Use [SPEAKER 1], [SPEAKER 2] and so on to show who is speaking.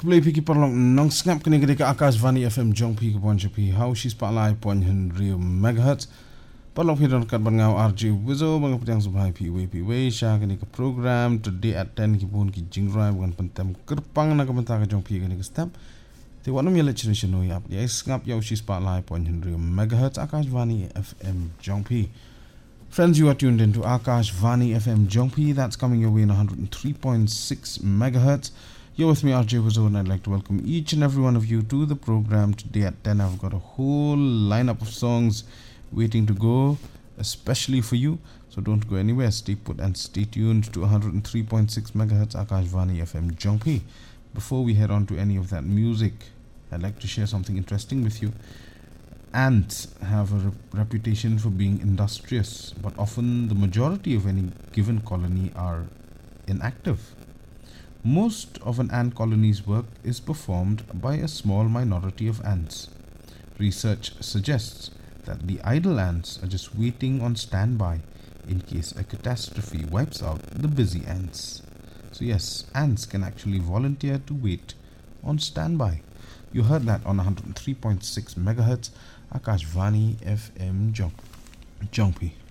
[SPEAKER 1] Play Piki Parlong Nong Snap Kniga Akashvani FM Jong Piki Ponchapi How She's Spotlight Ponhan Rio Megahertz Parlong Pidon Kat Bangau RJ Wizo Bang Pidang Subhai PWP Sha Kniga program today at 10 Kipun Ki Jingrai Bukan Pentem Kerpang Nakamantaka Jong Piki Kniga Step Te Wanam Yele Chinisha No Yap Dia Snap Yao She's Spotlight Ponhan Rio Megahertz Akashvani FM Jong Piki. Friends, you are tuned into Akashvani FM Jongpi. That's coming your way in 103.6 megahertz. You're with me, RJ Wizo, and I'd like to welcome each and every one of you to the program. Today at 10, I've got a whole lineup of songs waiting to go, especially for you. So don't go anywhere. Stay put and stay tuned to 103.6 megahertz Akashvani FM Jongpi. Before we head on to any of that music, I'd like to share something interesting with you. Ants have a reputation for being industrious, but often the majority of any given colony are inactive. Most of an ant colony's work is performed by a small minority of ants. Research suggests that the idle ants are just waiting on standby in case a catastrophe wipes out the busy ants. So yes, ants can actually volunteer to wait on standby. You heard that on 103.6 megahertz Akashvani FM Jongpi.